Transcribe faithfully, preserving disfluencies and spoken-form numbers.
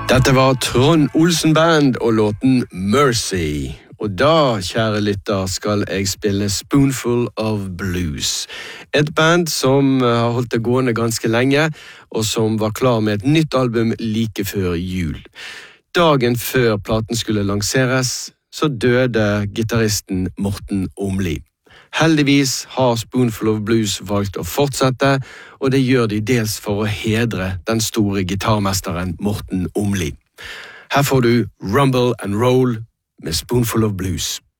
Dette var Trond Olsen Band og låten Mercy. Og da, kjære lytter, skal jeg spille Spoonful of Blues. Et band som har holdt det gående ganske lenge, og som var klar med et nytt album like før jul. Dagen før platen skulle lanseres, så døde gitarristen Morten Omli. Heldigvis har Spoonful of Blues valgt å fortsette, og det gjør de dels for å hedre den store gitarmesteren Morten Omli. Her får du Rumble and Roll med Spoonful of Blues.